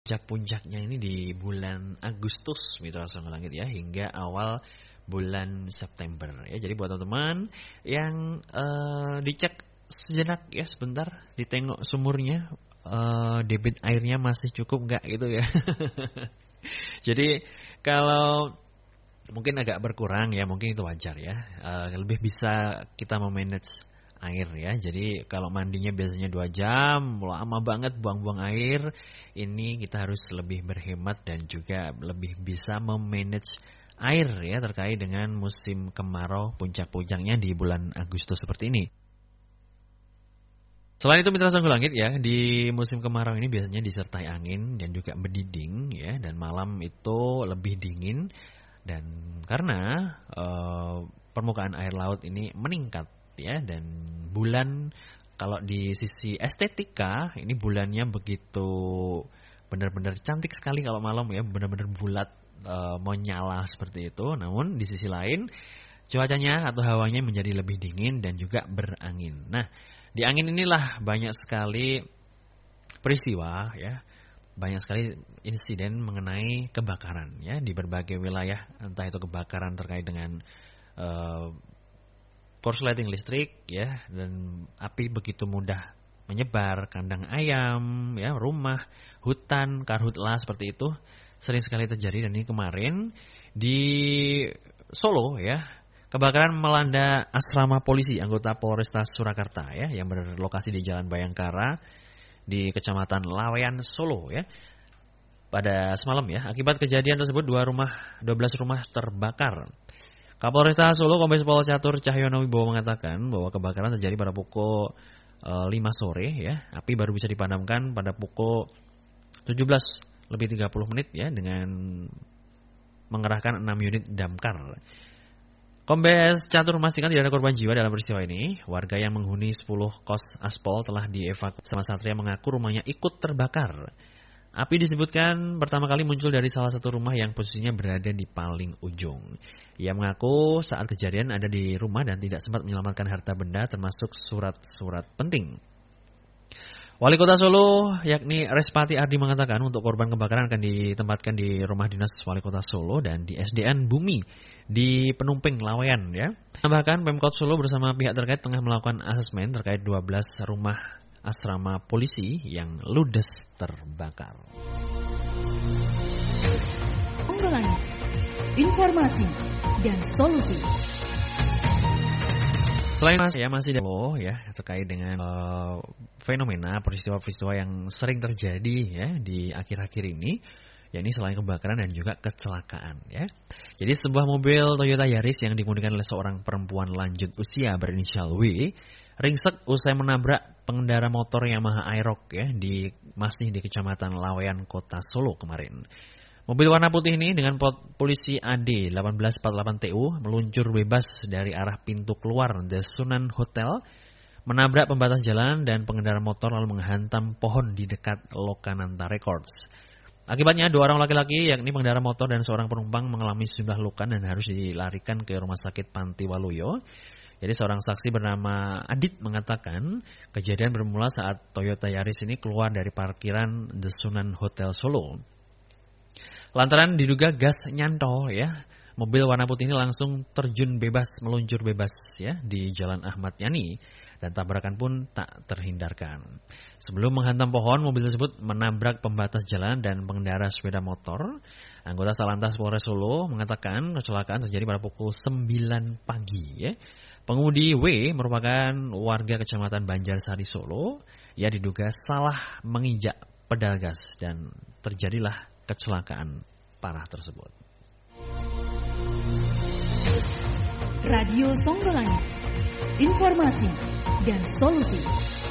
puncak-puncaknya ini di bulan Agustus Mitra Songo Langit ya, hingga awal bulan September ya. Jadi buat teman-teman yang dicek sejenak ya, sebentar ditengok sumurnya, debit airnya masih cukup nggak gitu ya. Jadi kalau mungkin agak berkurang ya, mungkin itu wajar ya. Lebih bisa kita memanage air ya. Jadi kalau mandinya biasanya 2 jam, lama banget buang-buang air. Ini kita harus lebih berhemat dan juga lebih bisa memanage air ya, terkait dengan musim kemarau puncak-puncaknya di bulan Agustus seperti ini. Selain itu Mitra Songo Langit ya, di musim kemarau ini biasanya disertai angin dan juga mendiding ya, dan malam itu lebih dingin, dan karena permukaan air laut ini meningkat ya, dan bulan kalau di sisi estetika ini bulannya begitu benar-benar cantik sekali kalau malam ya, benar-benar bulat, menyala seperti itu. Namun di sisi lain cuacanya atau hawanya menjadi lebih dingin dan juga berangin. Nah, di angin inilah banyak sekali peristiwa ya, banyak sekali insiden mengenai kebakaran ya di berbagai wilayah, entah itu kebakaran terkait dengan korsleting listrik ya, dan api begitu mudah menyebar, kandang ayam ya, rumah, hutan, karhutla seperti itu sering sekali terjadi. Dan ini kemarin di Solo ya, kebakaran melanda asrama polisi anggota Polresta Surakarta ya, yang berlokasi di Jalan Bayangkara di Kecamatan Laweyan Solo ya, pada semalam ya. Akibat kejadian tersebut 12 rumah terbakar. Kapolresta Solo Kombes Pol Catur Cahyono Wibowo mengatakan bahwa kebakaran terjadi pada pukul 5 sore ya. Api baru bisa dipadamkan pada pukul 17:30 ya, dengan mengerahkan 6 unit damkar. Kombes Catur memastikan tidak ada korban jiwa dalam peristiwa ini. Warga yang menghuni 10 kos aspal telah dievakuasi. Sama Satria mengaku rumahnya ikut terbakar. Api disebutkan pertama kali muncul dari salah satu rumah yang posisinya berada di paling ujung. Ia mengaku saat kejadian ada di rumah dan tidak sempat menyelamatkan harta benda termasuk surat-surat penting. Wali Kota Solo yakni Respati Ardi mengatakan untuk korban kebakaran akan ditempatkan di rumah dinas Wali Kota Solo dan di SDN Bumi di Penumping Laweyan ya. Bahkan Pemkot Solo bersama pihak terkait tengah melakukan asesmen terkait 12 rumah asrama polisi yang ludes terbakar. Informasi dan solusi. Selain masih ya terkait dengan fenomena peristiwa-peristiwa yang sering terjadi ya di akhir-akhir ini, yakni selain kebakaran dan juga kecelakaan ya. Jadi sebuah mobil Toyota Yaris yang dikemudikan oleh seorang perempuan lanjut usia berinisial W ringsek usai menabrak pengendara motor Yamaha Aerox ya masih di Kecamatan Laweyan Kota Solo kemarin. Mobil warna putih ini dengan plat polisi AD 1848 TU meluncur bebas dari arah pintu keluar The Sunan Hotel, menabrak pembatas jalan dan pengendara motor lalu menghantam pohon di dekat Lokananta Records. Akibatnya 2 orang laki-laki yakni pengendara motor dan seorang penumpang mengalami sejumlah luka dan harus dilarikan ke Rumah Sakit Panti Waluyo. Jadi seorang saksi bernama Adit mengatakan kejadian bermula saat Toyota Yaris ini keluar dari parkiran The Sunan Hotel Solo. Lantaran diduga gas nyantol ya, mobil warna putih ini langsung terjun bebas, meluncur bebas ya di Jalan Ahmad Yani, dan tabrakan pun tak terhindarkan. Sebelum menghantam pohon, mobil tersebut menabrak pembatas jalan dan pengendara sepeda motor. Anggota Satlantas Polres Solo mengatakan kecelakaan terjadi pada pukul 9 pagi ya. Pengemudi W merupakan warga Kecamatan Banjarsari Solo. Ia diduga salah menginjak pedal gas dan terjadilah kecelakaan parah tersebut. Radio Songo Langit, informasi dan solusi.